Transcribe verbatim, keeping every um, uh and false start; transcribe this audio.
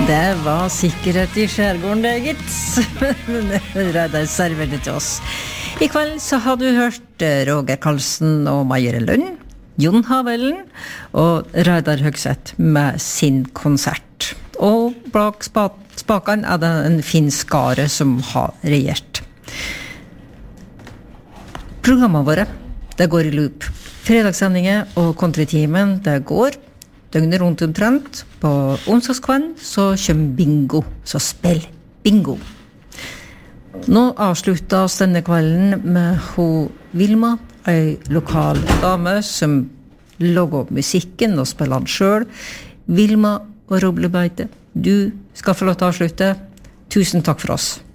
Det var sikkerhet I skjærgården, det, gitt. Reidar serverte til oss. I kveld så har du hørt Roger Karlsen og Majere Lund, Jon Havellen og Reidar Høgseth med sin konsert. Og bak spaken er det en fin skare som har regjert. Programmet våre, det går I loop. Fredagssendinger og kontratimen, det går døgnet rundt omtrent. På onsdagskvelden så kommer bingo, så spill bingo. Nå avsluttes denne kvelden med ho Vilma, en lokal dame som lager musikken og spiller den selv. Vilma og Roblebeite, du skal få lov til å avslutte. Tusen takk for oss.